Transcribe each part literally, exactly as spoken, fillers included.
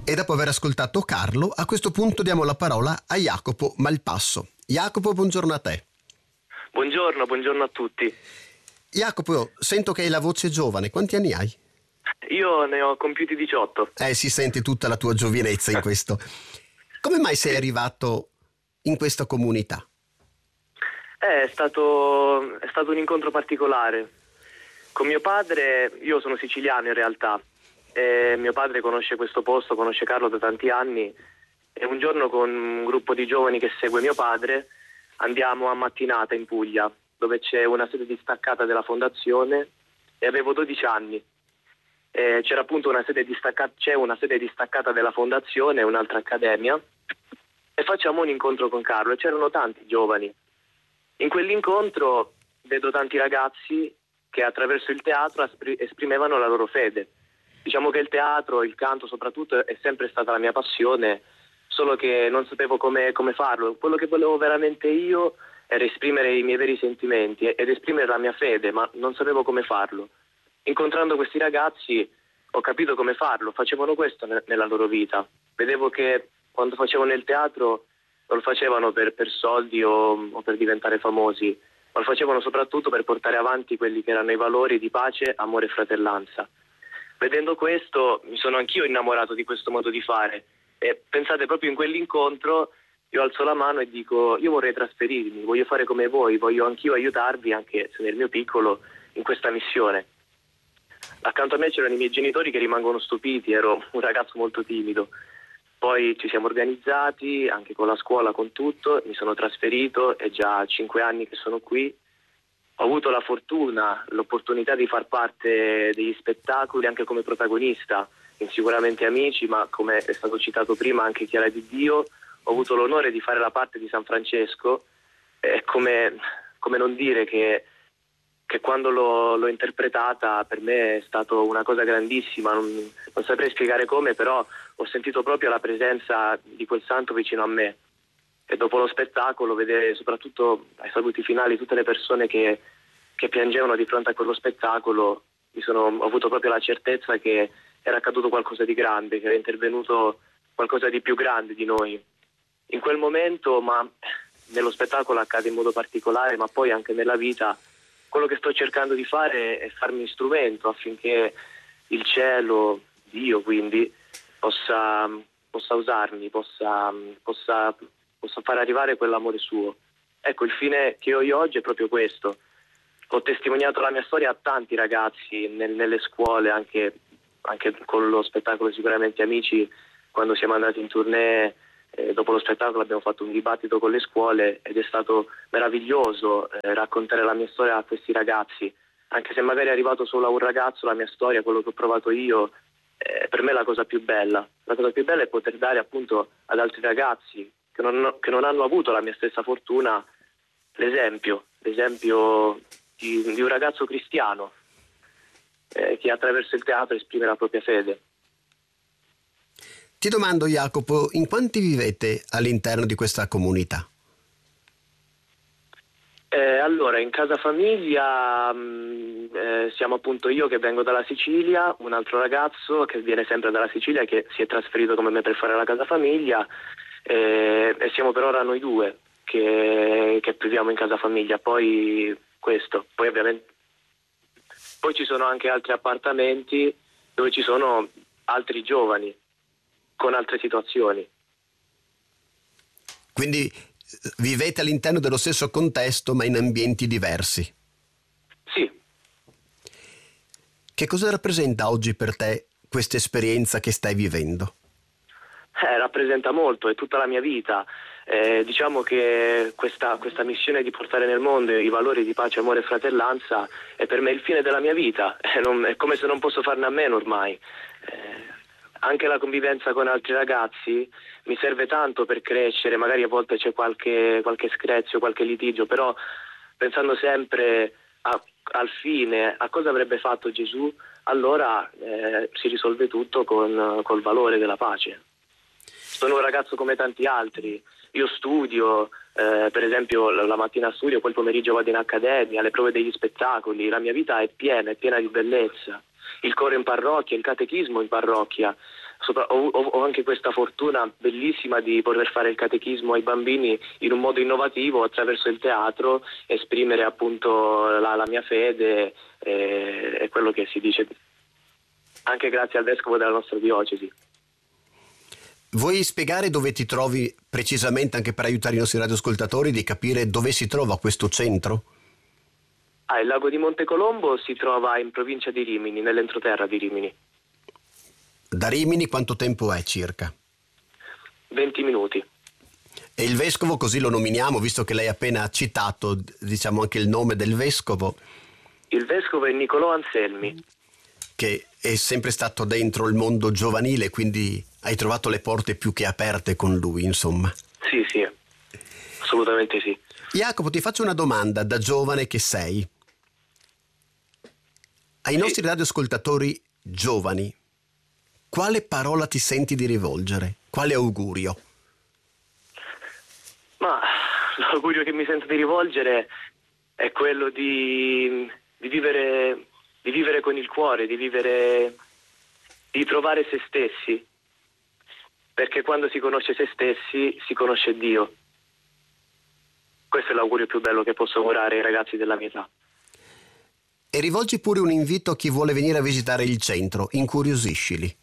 E dopo aver ascoltato Carlo, a questo punto diamo la parola a Jacopo Malpasso. Jacopo, buongiorno a te. Buongiorno, buongiorno a tutti. Jacopo, sento che hai la voce giovane. Quanti anni hai? Io ne ho compiuti diciotto. Eh, si sente tutta la tua giovinezza in questo. Come mai sei arrivato in questa comunità? Eh, È stato, è stato un incontro particolare. Con mio padre, io sono siciliano in realtà, e mio padre conosce questo posto, conosce Carlo da tanti anni, e un giorno con un gruppo di giovani che segue mio padre andiamo a Mattinata in Puglia, dove c'è una sede distaccata della fondazione, e avevo dodici anni. E c'era appunto una sede distaccata, c'è una sede distaccata della fondazione, un'altra accademia, e facciamo un incontro con Carlo, e c'erano tanti giovani. In quell'incontro vedo tanti ragazzi che attraverso il teatro esprimevano la loro fede. Diciamo che il teatro, il canto soprattutto, è sempre stata la mia passione, solo che non sapevo come, come farlo. Quello che volevo veramente io era esprimere i miei veri sentimenti ed esprimere la mia fede, ma non sapevo come farlo. Incontrando questi ragazzi ho capito come farlo, facevano questo ne- nella loro vita. Vedevo che quando facevano il teatro non lo facevano per, per soldi o, o per diventare famosi, ma lo facevano soprattutto per portare avanti quelli che erano i valori di pace, amore e fratellanza. Vedendo questo mi sono anch'io innamorato di questo modo di fare, e pensate, proprio in quell'incontro io alzo la mano e dico: io vorrei trasferirmi, voglio fare come voi, voglio anch'io aiutarvi, anche se nel mio piccolo, in questa missione. Accanto a me c'erano i miei genitori che rimangono stupiti, ero un ragazzo molto timido. Poi ci siamo organizzati, anche con la scuola, con tutto, mi sono trasferito, è già cinque anni che sono qui. Ho avuto la fortuna, l'opportunità di far parte degli spettacoli anche come protagonista, in Sicuramente Amici, ma come è stato citato prima anche Chiara di Dio. Ho avuto l'onore di fare la parte di San Francesco, e come, come non dire che, che quando l'ho, l'ho interpretata per me è stato una cosa grandissima, non, non saprei spiegare come, però ho sentito proprio la presenza di quel santo vicino a me. E dopo lo spettacolo vedere soprattutto ai saluti finali tutte le persone che, che piangevano di fronte a quello spettacolo, mi sono, ho avuto proprio la certezza che era accaduto qualcosa di grande, che era intervenuto qualcosa di più grande di noi. In quel momento, ma nello spettacolo accade in modo particolare, ma poi anche nella vita, quello che sto cercando di fare è farmi strumento affinché il cielo, Dio quindi, possa, possa usarmi, possa, possa possa far arrivare quell'amore suo. Ecco, il fine che ho io oggi è proprio questo. Ho testimoniato la mia storia a tanti ragazzi nel, nelle scuole, anche, anche con lo spettacolo Sicuramente Amici, quando siamo andati in tournée, eh, dopo lo spettacolo abbiamo fatto un dibattito con le scuole ed è stato meraviglioso eh, raccontare la mia storia a questi ragazzi. Anche se magari è arrivato solo a un ragazzo la mia storia, quello che ho provato io, eh, per me è la cosa più bella. La cosa più bella è poter dare appunto ad altri ragazzi Che non, che non hanno avuto la mia stessa fortuna, l'esempio, l'esempio di, di un ragazzo cristiano eh, che attraverso il teatro esprime la propria fede. Ti domando, Jacopo, in quanti vivete all'interno di questa comunità? Eh, allora, in casa famiglia mh, eh, siamo appunto io che vengo dalla Sicilia, un altro ragazzo che viene sempre dalla Sicilia che si è trasferito come me per fare la casa famiglia. Eh, e siamo per ora noi due che, che viviamo in casa famiglia. Poi questo, poi ovviamente poi ci sono anche altri appartamenti dove ci sono altri giovani con altre situazioni. Quindi vivete all'interno dello stesso contesto ma in ambienti diversi. Sì. Che cosa rappresenta oggi per te questa esperienza che stai vivendo? Eh, rappresenta molto, è tutta la mia vita. Eh, diciamo che questa, questa missione di portare nel mondo i valori di pace, amore e fratellanza è per me il fine della mia vita. Eh, non, è come se non posso farne a meno ormai. Eh, anche la convivenza con altri ragazzi mi serve tanto per crescere. Magari a volte c'è qualche, qualche screzio, qualche litigio, però pensando sempre a, al fine, a cosa avrebbe fatto Gesù, allora eh, si risolve tutto con col valore della pace. Sono un ragazzo come tanti altri, io studio, eh, per esempio la mattina studio, poi il pomeriggio vado in accademia, alle prove degli spettacoli, la mia vita è piena, è piena di bellezza. Il coro in parrocchia, il catechismo in parrocchia, sopra- ho, ho- ho anche questa fortuna bellissima di poter fare il catechismo ai bambini in un modo innovativo attraverso il teatro, esprimere appunto la, la mia fede e, e quello che si dice, anche grazie al vescovo della nostra diocesi. Vuoi spiegare dove ti trovi precisamente, anche per aiutare i nostri radioascoltatori di capire dove si trova questo centro? Ah, il lago di Montecolombo si trova in provincia di Rimini, nell'entroterra di Rimini. Da Rimini quanto tempo è circa? venti minuti. E il vescovo, così lo nominiamo, visto che lei ha appena citato, diciamo, anche il nome del vescovo? Il vescovo è Niccolò Anselmi. Che è sempre stato dentro il mondo giovanile, quindi hai trovato le porte più che aperte con lui, insomma. Sì, sì, assolutamente sì. Jacopo, ti faccio una domanda da giovane che sei. Ai Sì. nostri radioascoltatori giovani, quale parola ti senti di rivolgere? Quale augurio? Ma l'augurio che mi sento di rivolgere è quello di, di vivere, di vivere con il cuore, di vivere, di trovare se stessi, perché quando si conosce se stessi si conosce Dio. Questo è l'augurio più bello che posso augurare ai ragazzi della mia età. E rivolgi pure un invito a chi vuole venire a visitare il centro, incuriosiscili.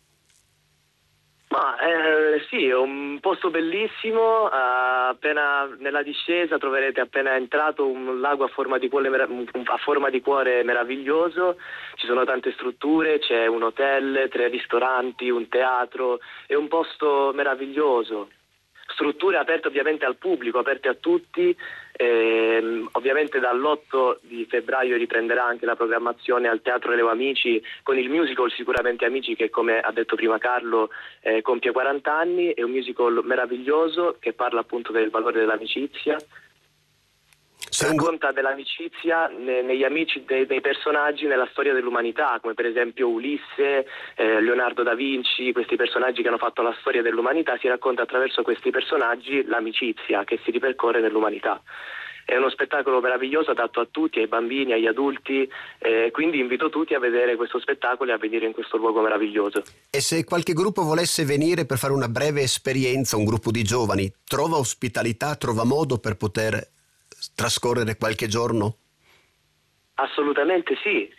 Ma eh, sì, è un posto bellissimo, eh, appena nella discesa troverete appena entrato un lago a forma di cuore, merav- a forma di cuore meraviglioso, ci sono tante strutture, c'è un hotel, tre ristoranti, un teatro, è un posto meraviglioso. Strutture aperte ovviamente al pubblico, aperte a tutti, ehm, ovviamente dall'otto di febbraio riprenderà anche la programmazione al Teatro Leo Amici con il musical Sicuramente Amici che, come ha detto prima Carlo, eh, compie quaranta anni, è un musical meraviglioso che parla appunto del valore dell'amicizia. Sei un gu- Racconta dell'amicizia ne- negli amici dei, dei personaggi nella storia dell'umanità, come per esempio Ulisse, eh, Leonardo da Vinci, questi personaggi che hanno fatto la storia dell'umanità, si racconta attraverso questi personaggi l'amicizia che si ripercorre nell'umanità. È uno spettacolo meraviglioso, adatto a tutti, ai bambini, agli adulti, eh, quindi invito tutti a vedere questo spettacolo e a venire in questo luogo meraviglioso. E se qualche gruppo volesse venire per fare una breve esperienza, un gruppo di giovani, trova ospitalità, trova modo per poter trascorrere qualche giorno? Assolutamente sì.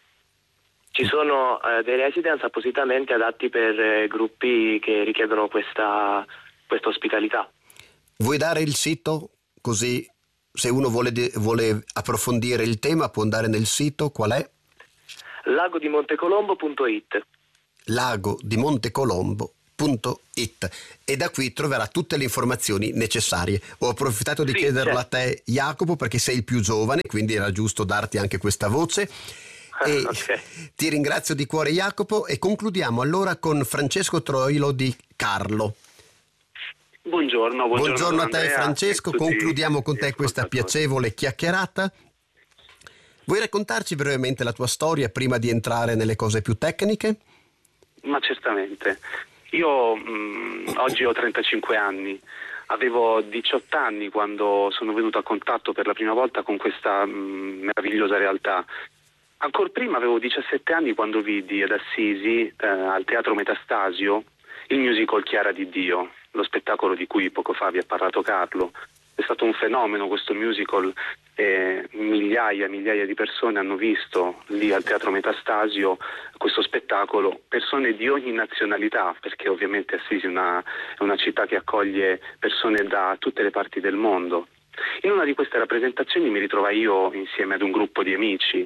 Ci sono eh, dei residence appositamente adatti per eh, gruppi che richiedono questa, questa ospitalità. Vuoi dare il sito? Così se uno vuole, de- vuole approfondire il tema può andare nel sito. Qual è? lago di montecolombo punto it. lago di montecolombo punto it e da qui troverà tutte le informazioni necessarie. Ho approfittato di Sì, chiederlo certo. a te, Jacopo, perché sei il più giovane, quindi era giusto darti anche questa voce. E Ok. ti ringrazio di cuore, Jacopo, e concludiamo allora con Francesco Troilo di Carlo. Buongiorno, buongiorno, Buongiorno a te, Andrea, Francesco, e tutti concludiamo con gli te questa ascoltatori. piacevole chiacchierata. Vuoi raccontarci brevemente la tua storia prima di entrare nelle cose più tecniche? Ma certamente. Io mh, oggi ho trentacinque anni, avevo diciotto anni quando sono venuto a contatto per la prima volta con questa mh, meravigliosa realtà. Ancora prima avevo diciassette anni quando vidi ad Assisi, eh, al Teatro Metastasio, il musical Chiara di Dio, lo spettacolo di cui poco fa vi ha parlato Carlo. È stato un fenomeno questo musical e migliaia e migliaia di persone hanno visto lì al Teatro Metastasio questo spettacolo, persone di ogni nazionalità, perché ovviamente Assisi è una, è una città che accoglie persone da tutte le parti del mondo. In una di queste rappresentazioni mi ritrovai io insieme ad un gruppo di amici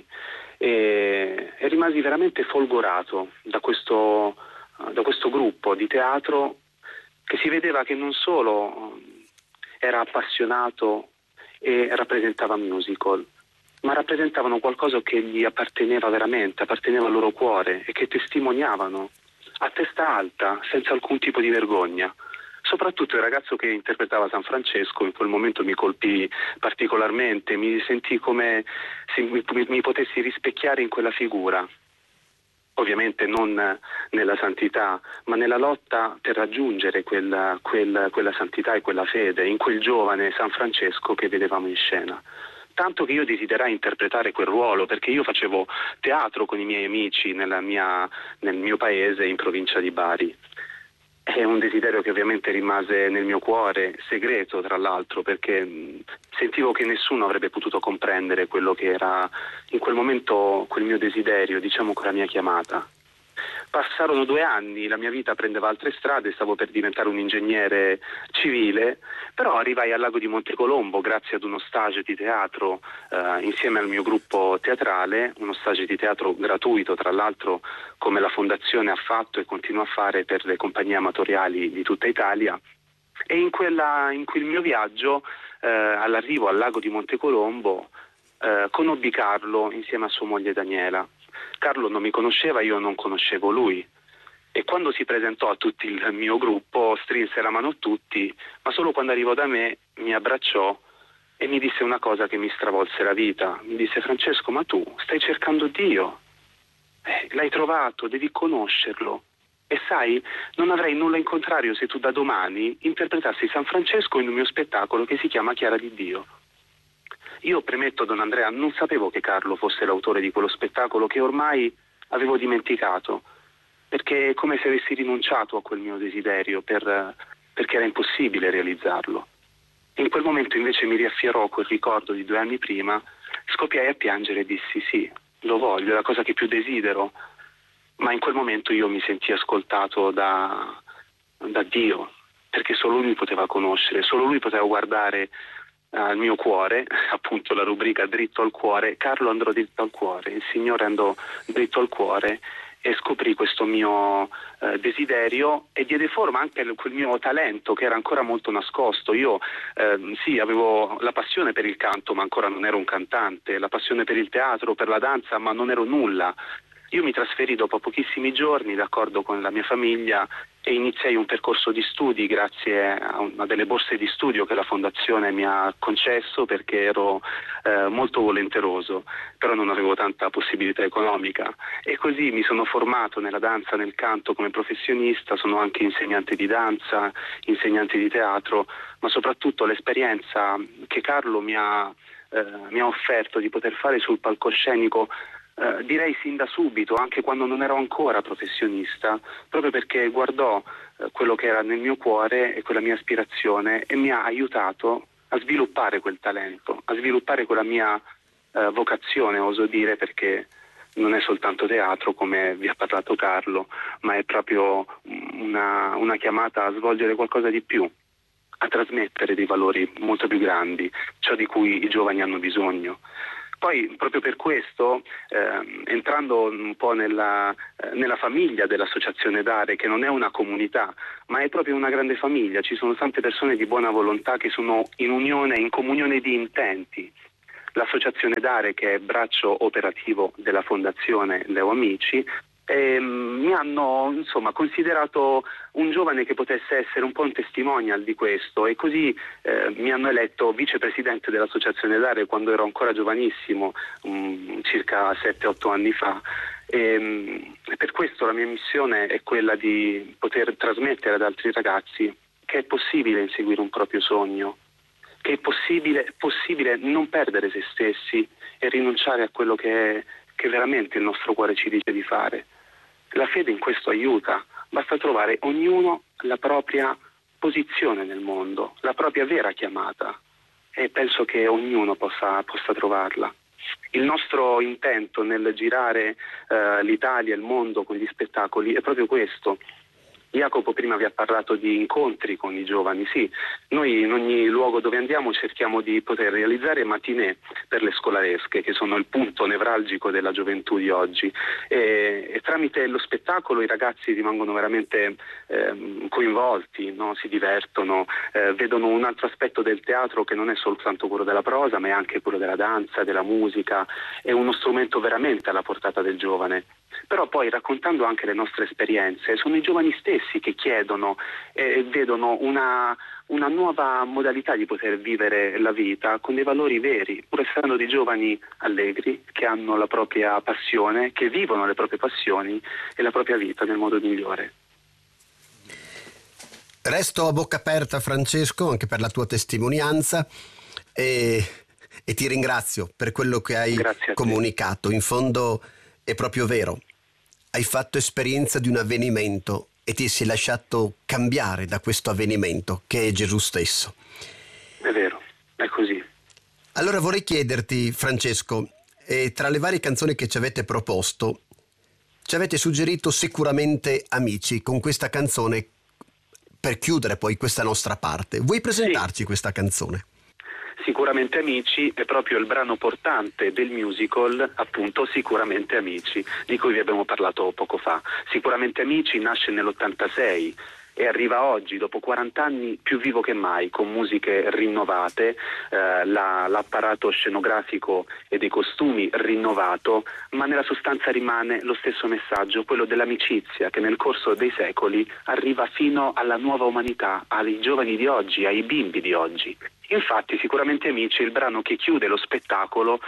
e, e rimasi veramente folgorato da questo, da questo gruppo di teatro che si vedeva che non solo era appassionato e rappresentava musical, ma rappresentavano qualcosa che gli apparteneva veramente, apparteneva al loro cuore e che testimoniavano a testa alta, senza alcun tipo di vergogna. Soprattutto il ragazzo che interpretava San Francesco in quel momento mi colpì particolarmente, mi sentì come se mi, mi potessi rispecchiare in quella figura. Ovviamente non nella santità, ma nella lotta per raggiungere quella, quella, quella santità e quella fede, in quel giovane San Francesco che vedevamo in scena. Tanto che io desiderai interpretare quel ruolo, perché io facevo teatro con i miei amici nella mia, nel mio paese in provincia di Bari. È un desiderio che ovviamente rimase nel mio cuore, segreto tra l'altro, perché mh, sentivo che nessuno avrebbe potuto comprendere quello che era in quel momento quel mio desiderio, diciamo quella mia chiamata. Passarono due anni, la mia vita prendeva altre strade, stavo per diventare un ingegnere civile, però arrivai al Lago di Montecolombo grazie ad uno stage di teatro eh, insieme al mio gruppo teatrale, uno stage di teatro gratuito tra l'altro, come la Fondazione ha fatto e continua a fare per le compagnie amatoriali di tutta Italia. E in, quella, in quel mio viaggio, eh, all'arrivo al Lago di Montecolombo, eh, conobbi Carlo insieme a sua moglie Daniela. Carlo non mi conosceva, io non conoscevo lui, e quando si presentò a tutto il mio gruppo strinse la mano a tutti, ma solo quando arrivò da me mi abbracciò e mi disse una cosa che mi stravolse la vita. Mi disse: Francesco, ma tu stai cercando Dio, eh, l'hai trovato, devi conoscerlo, e sai, non avrei nulla in contrario se tu da domani interpretassi San Francesco in un mio spettacolo che si chiama Chiara di Dio. Io premetto, don Andrea, non sapevo che Carlo fosse l'autore di quello spettacolo che ormai avevo dimenticato, perché è come se avessi rinunciato a quel mio desiderio per, perché era impossibile realizzarlo. E in quel momento invece mi riaffiorò quel ricordo di due anni prima, scoppiai a piangere e dissi sì, lo voglio, è la cosa che più desidero, ma in quel momento io mi sentii ascoltato da, da Dio, perché solo Lui mi poteva conoscere, solo Lui poteva guardare al mio cuore, appunto la rubrica dritto al cuore. Carlo andò dritto al cuore, il Signore andò dritto al cuore e scoprì questo mio eh, desiderio e diede forma anche a quel mio talento che era ancora molto nascosto. Io eh, sì, avevo la passione per il canto, ma ancora non ero un cantante, la passione per il teatro, per la danza, ma non ero nulla. Io mi trasferì dopo pochissimi giorni, d'accordo con la mia famiglia, e iniziai un percorso di studi grazie a una delle borse di studio che la Fondazione mi ha concesso, perché ero eh, molto volenteroso, però non avevo tanta possibilità economica, e così mi sono formato nella danza, nel canto come professionista. Sono anche insegnante di danza, insegnante di teatro, ma soprattutto l'esperienza che Carlo mi ha, eh, mi ha offerto di poter fare sul palcoscenico, Uh, direi sin da subito, anche quando non ero ancora professionista, proprio perché guardò uh, quello che era nel mio cuore e quella mia aspirazione e mi ha aiutato a sviluppare quel talento, a sviluppare quella mia uh, vocazione, oso dire, perché non è soltanto teatro come vi ha parlato Carlo, ma è proprio una, una chiamata a svolgere qualcosa di più, a trasmettere dei valori molto più grandi, ciò di cui i giovani hanno bisogno. Poi proprio per questo, eh, entrando un po' nella, eh, nella famiglia dell'Associazione Dare, che non è una comunità, ma è proprio una grande famiglia, ci sono tante persone di buona volontà che sono in unione, in comunione di intenti. L'Associazione Dare, che è braccio operativo della Fondazione Leo Amici, E, um, mi hanno insomma considerato un giovane che potesse essere un po' un testimonial di questo, e così eh, mi hanno eletto vicepresidente dell'Associazione Dare quando ero ancora giovanissimo, um, circa sette otto anni fa. E, um, e per questo la mia missione è quella di poter trasmettere ad altri ragazzi che è possibile inseguire un proprio sogno, che è possibile, è possibile non perdere se stessi e rinunciare a quello che, è, che veramente il nostro cuore ci dice di fare. La fede in questo aiuta, basta trovare ognuno la propria posizione nel mondo, la propria vera chiamata, e penso che ognuno possa, possa trovarla. Il nostro intento nel girare eh, l'Italia e il mondo con gli spettacoli è proprio questo. Jacopo prima vi ha parlato di incontri con i giovani. Sì, noi in ogni luogo dove andiamo cerchiamo di poter realizzare matinée per le scolaresche, che sono il punto nevralgico della gioventù di oggi, e, e tramite lo spettacolo i ragazzi rimangono veramente eh, coinvolti, no? Si divertono, eh, vedono un altro aspetto del teatro che non è soltanto quello della prosa, ma è anche quello della danza, della musica. È uno strumento veramente alla portata del giovane. Però poi, raccontando anche le nostre esperienze, sono i giovani stessi che chiedono e vedono una, una nuova modalità di poter vivere la vita con dei valori veri, pur essendo dei giovani allegri, che hanno la propria passione, che vivono le proprie passioni e la propria vita nel modo migliore. Resto a bocca aperta, Francesco, anche per la tua testimonianza, e, e ti ringrazio per quello che hai comunicato. In fondo è proprio vero, hai fatto esperienza di un avvenimento e ti sei lasciato cambiare da questo avvenimento che è Gesù stesso. È vero, è così. Allora vorrei chiederti, Francesco, eh, tra le varie canzoni che ci avete proposto, ci avete suggerito sicuramente Amici, con questa canzone per chiudere poi questa nostra parte. Vuoi presentarci sì. questa canzone? Sicuramente Amici è proprio il brano portante del musical, appunto Sicuramente Amici, di cui vi abbiamo parlato poco fa. Sicuramente Amici nasce nell'ottantasei e arriva oggi, dopo quaranta anni, più vivo che mai, con musiche rinnovate, eh, la, l'apparato scenografico e dei costumi rinnovato, ma nella sostanza rimane lo stesso messaggio, quello dell'amicizia, che nel corso dei secoli arriva fino alla nuova umanità, ai giovani di oggi, ai bimbi di oggi. Infatti, Sicuramente Amici è il brano che chiude lo spettacolo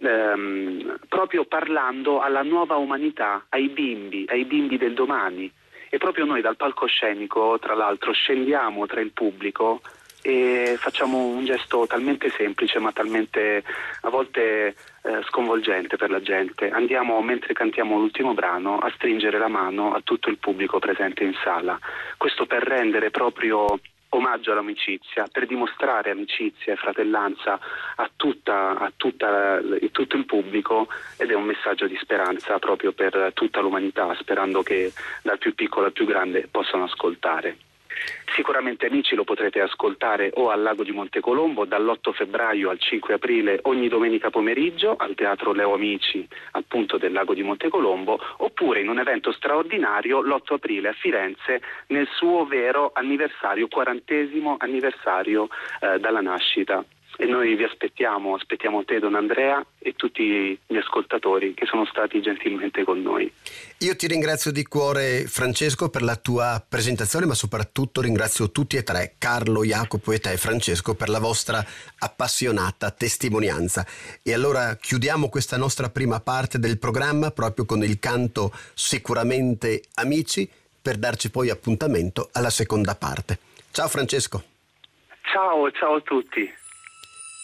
ehm, proprio parlando alla nuova umanità, ai bimbi, ai bimbi del domani. E proprio noi dal palcoscenico, tra l'altro, scendiamo tra il pubblico e facciamo un gesto talmente semplice ma talmente a volte eh, sconvolgente per la gente. Andiamo, mentre cantiamo l'ultimo brano, a stringere la mano a tutto il pubblico presente in sala. Questo per rendere proprio omaggio all'amicizia, per dimostrare amicizia e fratellanza a tutta, a tutta, a tutto il pubblico, ed è un messaggio di speranza proprio per tutta l'umanità, sperando che dal più piccolo al più grande possano ascoltare. Sicuramente Amici lo potrete ascoltare o al Lago di Montecolombo dall'otto febbraio al cinque aprile ogni domenica pomeriggio al Teatro Leo Amici, appunto del Lago di Montecolombo, oppure in un evento straordinario l'otto aprile a Firenze nel suo vero anniversario, quarantesimo anniversario eh, dalla nascita. E noi vi aspettiamo, aspettiamo te, Don Andrea, e tutti gli ascoltatori che sono stati gentilmente con noi. Io ti ringrazio di cuore, Francesco, per la tua presentazione, ma soprattutto ringrazio tutti e tre, Carlo, Jacopo e te, Francesco, per la vostra appassionata testimonianza. E allora chiudiamo questa nostra prima parte del programma proprio con il canto Sicuramente Amici, per darci poi appuntamento alla seconda parte. Ciao Francesco. Ciao, ciao a tutti.